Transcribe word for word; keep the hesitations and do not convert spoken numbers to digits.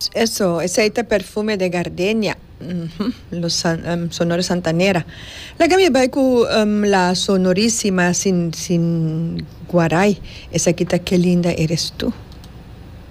Eso, ese perfume de gardenia. Ujú, los san- em, sonores Santanera. La que me va con la sonorísima sin, sin guaray. Esa quita, qué linda eres tú.